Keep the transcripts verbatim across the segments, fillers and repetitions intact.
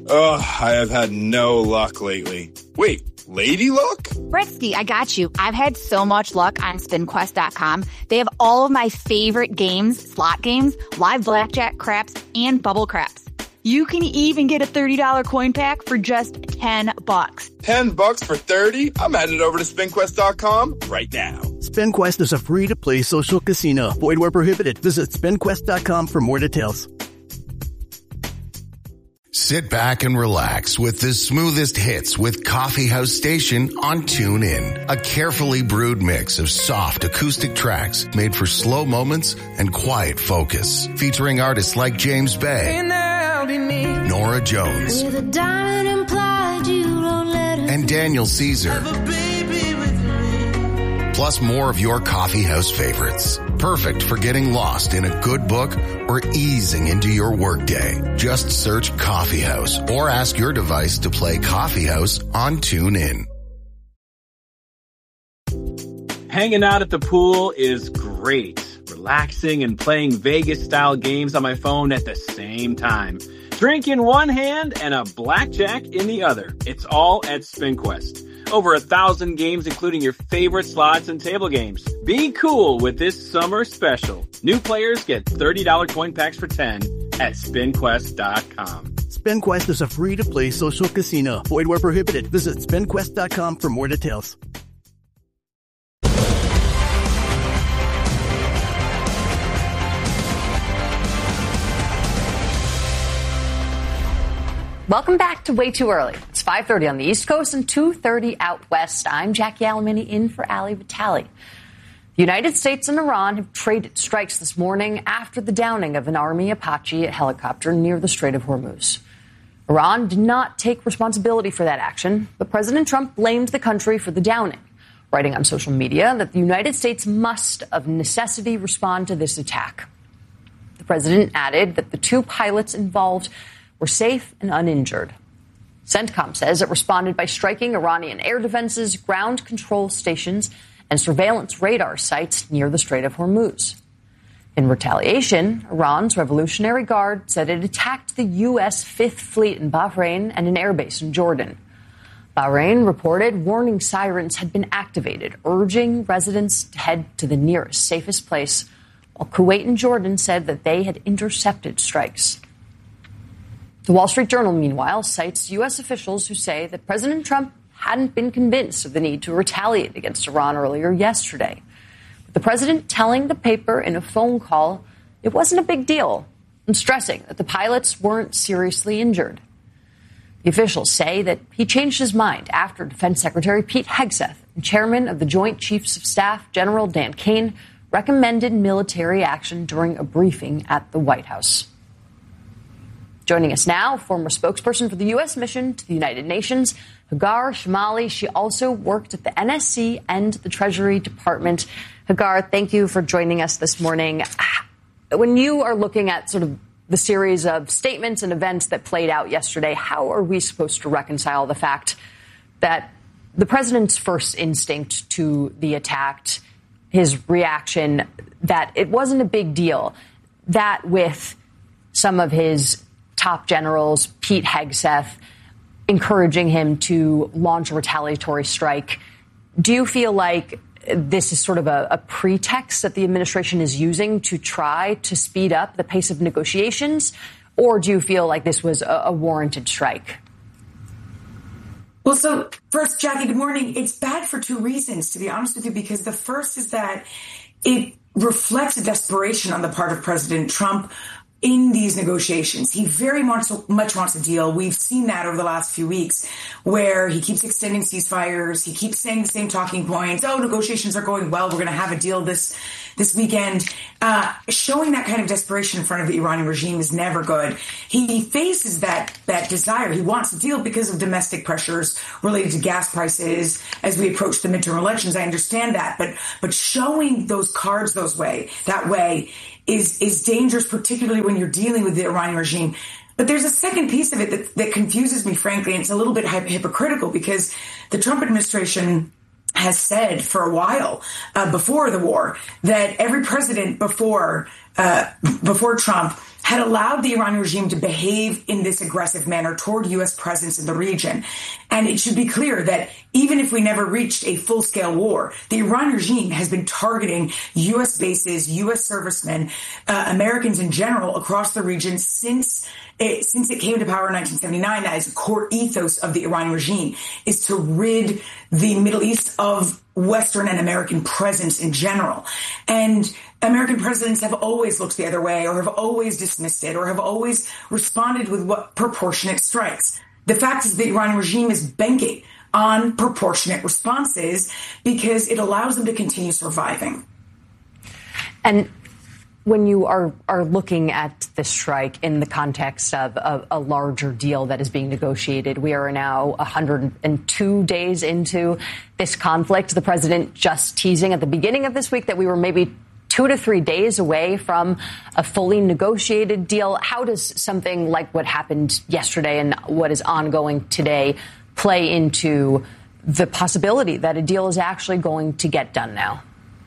Ugh, I have had no luck lately. Wait, lady luck? Britsky, I got you. I've had so much luck on spin quest dot com. They have all of my favorite games, slot games, live blackjack, craps, and bubble craps. You can even get a thirty dollars coin pack for just ten bucks. ten bucks for thirty? I'm headed over to spin quest dot com right now. SpinQuest is a free-to-play social casino. Void where prohibited. Visit spin quest dot com for more details. Sit back and relax with the smoothest hits with Coffee House Station on TuneIn. A carefully brewed mix of soft acoustic tracks made for slow moments and quiet focus. Featuring artists like James Bay, Nora Jones, and Daniel Caesar. Plus more of your coffee house favorites. Perfect for getting lost in a good book or easing into your workday. Just search Coffee House or ask your device to play Coffee House on TuneIn. Hanging out at the pool is great. Relaxing and playing Vegas-style games on my phone at the same time. Drink in one hand and a blackjack in the other. It's all at SpinQuest. Over a thousand games, including your favorite slots and table games. Be cool with this summer special. New players get thirty dollars coin packs for ten at spin quest dot com. SpinQuest is a free-to-play social casino. Void where prohibited. Visit spin quest dot com for more details. Welcome back to Way Too Early. It's five thirty on the East Coast and two thirty out west. I'm Jackie Alamini in for Ali Vitale. The United States and Iran have traded strikes this morning after the downing of an Army Apache helicopter near the Strait of Hormuz. Iran did not take responsibility for that action, but President Trump blamed the country for the downing, writing on social media that the United States must, of necessity, respond to this attack. The president added that the two pilots involved were safe and uninjured. CENTCOM says it responded by striking Iranian air defenses, ground control stations, and surveillance radar sites near the Strait of Hormuz. In retaliation, Iran's Revolutionary Guard said it attacked the U S Fifth Fleet in Bahrain and an airbase in Jordan. Bahrain reported warning sirens had been activated, urging residents to head to the nearest, safest place, while Kuwait and Jordan said that they had intercepted strikes. The Wall Street Journal, meanwhile, cites U S officials who say that President Trump hadn't been convinced of the need to retaliate against Iran earlier yesterday. With the president telling the paper in a phone call it wasn't a big deal and stressing that the pilots weren't seriously injured. The officials say that he changed his mind after Defense Secretary Pete Hegseth and Chairman of the Joint Chiefs of Staff, General Dan Kane, recommended military action during a briefing at the White House. Joining us now, former spokesperson for the U S mission to the United Nations, Hagar Chemali. She also worked at the N S C and the Treasury Department. Hagar, thank you for joining us this morning. When you are looking at sort of the series of statements and events that played out yesterday, how are we supposed to reconcile the fact that the president's first instinct to the attack, his reaction, that it wasn't a big deal, that with some of his top generals, Pete Hegseth, encouraging him to launch a retaliatory strike. Do you feel like this is sort of a, a pretext that the administration is using to try to speed up the pace of negotiations? Or do you feel like this was a, a warranted strike? Well, so first, Jackie, good morning. It's bad for two reasons, to be honest with you, because the first is that it reflects a desperation on the part of President Trump in these negotiations. He very much, much wants a deal. We've seen that over the last few weeks where he keeps extending ceasefires. He keeps saying the same talking points. Oh, negotiations are going well. We're going to have a deal this this weekend. Uh, showing that kind of desperation in front of the Iranian regime is never good. He faces that that desire. He wants a deal because of domestic pressures related to gas prices as we approach the midterm elections. I understand that. But but showing those cards those way, that way, is is dangerous, particularly when you're dealing with the Iranian regime. But there's a second piece of it that, that confuses me, frankly, and it's a little bit hypocritical because the Trump administration has said for a while uh, before the war that every president before uh, before Trump had allowed the Iranian regime to behave in this aggressive manner toward U S presence in the region. And it should be clear that even if we never reached a full-scale war, the Iranian regime has been targeting U S bases, U S servicemen, uh, Americans in general across the region since it, since it came to power in nineteen seventy-nine. That is a core ethos of the Iranian regime, is to rid the Middle East of Western and American presence in general. And American presidents have always looked the other way, or have always dismissed it, or have always responded with what proportionate strikes. The fact is the Iranian regime is banking on proportionate responses because it allows them to continue surviving. And when you are, are looking at the strike in the context of a, a larger deal that is being negotiated, we are now one hundred two days into this conflict. The president just teasing at the beginning of this week that we were maybe two to three days away from a fully negotiated deal. How does something like what happened yesterday and what is ongoing today play into the possibility that a deal is actually going to get done now?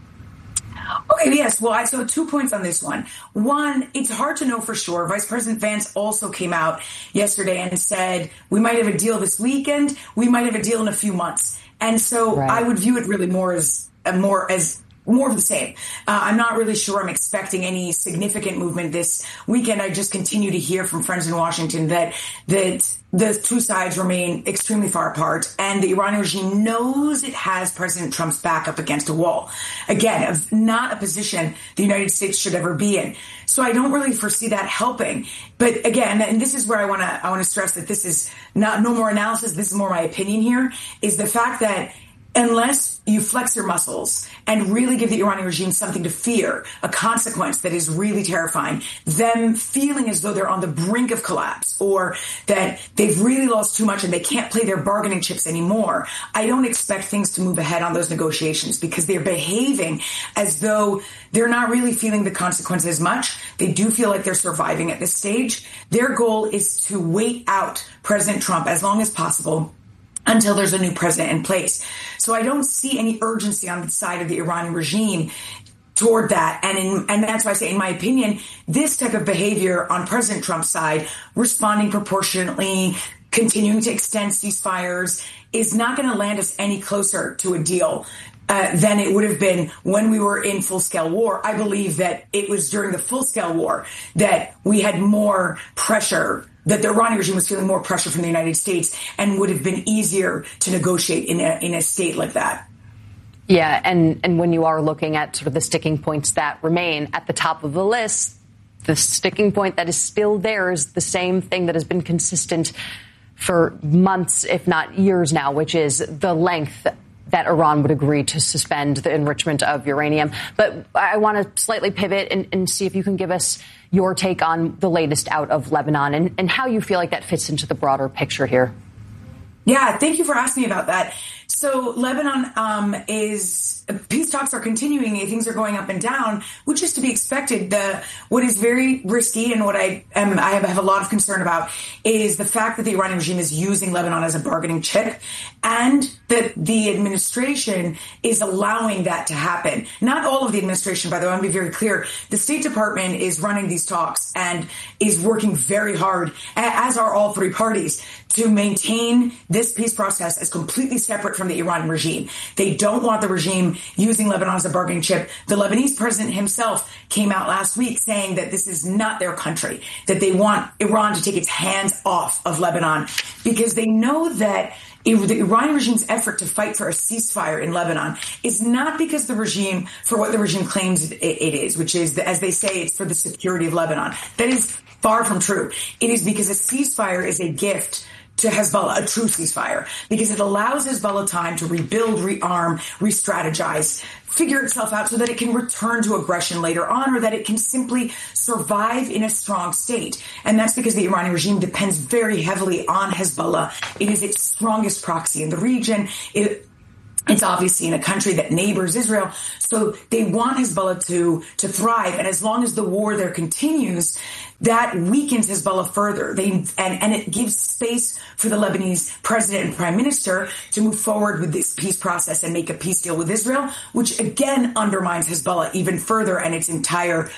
Okay, yes. Well, I, so two points on this one. One, it's hard to know for sure. Vice President Vance also came out yesterday and said, we might have a deal this weekend. We might have a deal in a few months. And so right. I would view it really more as uh, more as more of the same. Uh, I'm not really sure I'm expecting any significant movement this weekend. I just continue to hear from friends in Washington that that the two sides remain extremely far apart, and the Iranian regime knows it has President Trump's back up against a wall. Again, of not a position the United States should ever be in. So I don't really foresee that helping. But again, and this is where I want to I want to stress that this is not no more analysis. This is more my opinion here, is the fact that unless you flex your muscles and really give the Iranian regime something to fear, a consequence that is really terrifying, them feeling as though they're on the brink of collapse or that they've really lost too much and they can't play their bargaining chips anymore, I don't expect things to move ahead on those negotiations because they're behaving as though they're not really feeling the consequences much. They do feel like they're surviving at this stage. Their goal is to wait out President Trump as long as possible until there's a new president in place. So I don't see any urgency on the side of the Iranian regime toward that. And in, and that's why I say, in my opinion, this type of behavior on President Trump's side, responding proportionately, continuing to extend ceasefires, is not going to land us any closer to a deal Uh, than it would have been when we were in full-scale war. I believe that it was during the full-scale war that we had more pressure, that the Iranian regime was feeling more pressure from the United States and would have been easier to negotiate in a, in a state like that. Yeah, and, and when you are looking at sort of the sticking points that remain at the top of the list, the sticking point that is still there is the same thing that has been consistent for months, if not years now, which is the length that Iran would agree to suspend the enrichment of uranium. But I want to slightly pivot and, and see if you can give us your take on the latest out of Lebanon and, and how you feel like that fits into the broader picture here. Yeah, thank you for asking me about that. So Lebanon um, is peace talks are continuing. Things are going up and down, which is to be expected. The what is very risky and what I am I have, I have a lot of concern about is the fact that the Iranian regime is using Lebanon as a bargaining chip, and that the administration is allowing that to happen. Not all of the administration, by the way. I want to be very clear. The State Department is running these talks and is working very hard, as are all three parties, to maintain this peace process as completely separate from the Iranian regime. They don't want the regime using Lebanon as a bargaining chip. The Lebanese president himself came out last week saying that this is not their country, that they want Iran to take its hands off of Lebanon because they know that the Iranian regime's effort to fight for a ceasefire in Lebanon is not because the regime, for what the regime claims it is, which is, as they say, it's for the security of Lebanon. That is far from true. It is because a ceasefire is a gift to Hezbollah, a true ceasefire, because it allows Hezbollah time to rebuild, rearm, re-strategize, figure itself out so that it can return to aggression later on or that it can simply survive in a strong state. And that's because the Iranian regime depends very heavily on Hezbollah. It is its strongest proxy in the region. It It's obviously in a country that neighbors Israel. So they want Hezbollah to, to thrive. And as long as the war there continues, that weakens Hezbollah further. They, and, and it gives space for the Lebanese president and prime minister to move forward with this peace process and make a peace deal with Israel, which again undermines Hezbollah even further and its entire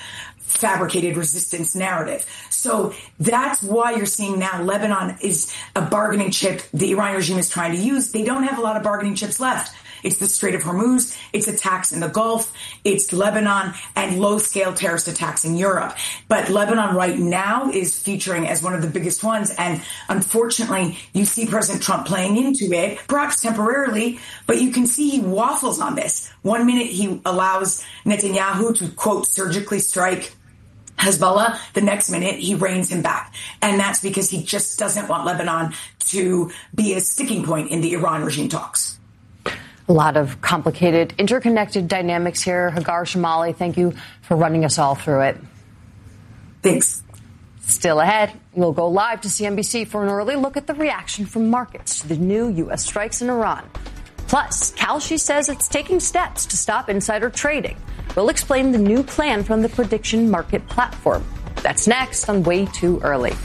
fabricated resistance narrative. So that's why you're seeing now Lebanon is a bargaining chip the Iranian regime is trying to use. They don't have a lot of bargaining chips left. It's the Strait of Hormuz, it's attacks in the Gulf, it's Lebanon, and low-scale terrorist attacks in Europe. But Lebanon right now is featuring as one of the biggest ones, and unfortunately, you see President Trump playing into it, perhaps temporarily, but you can see he waffles on this. One minute he allows Netanyahu to, quote, surgically strike Hezbollah, the next minute he reins him back. And that's because he just doesn't want Lebanon to be a sticking point in the Iran regime talks. A lot of complicated, interconnected dynamics here. Hagar Shamali, thank you for running us all through it. Thanks. Still ahead, we'll go live to C N B C for an early look at the reaction from markets to the new U S strikes in Iran. Plus, Kalshi says it's taking steps to stop insider trading. We'll explain the new plan from the prediction market platform. That's next on Way Too Early.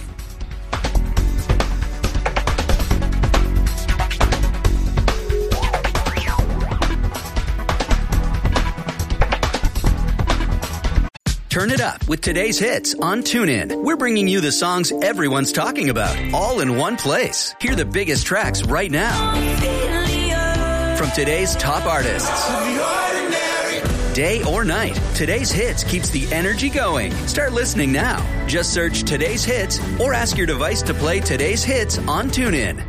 Turn it up with today's hits on TuneIn. We're bringing you the songs everyone's talking about, all in one place. Hear the biggest tracks right now. From today's top artists. Day or night, today's hits keeps the energy going. Start listening now. Just search today's hits or ask your device to play today's hits on TuneIn.